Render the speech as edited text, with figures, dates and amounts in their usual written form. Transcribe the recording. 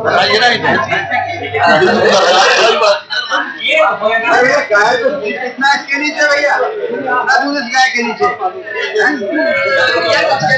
गाय तो कितना इसके नीचे भैया, कितना दूध इस गाय के नीचे।